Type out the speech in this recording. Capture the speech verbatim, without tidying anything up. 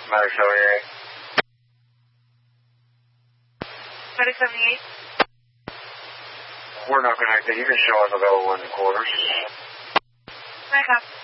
Medic seventy-eight. Medic seventy-eight. We're not connected. You can show us available in the quarters. Back up.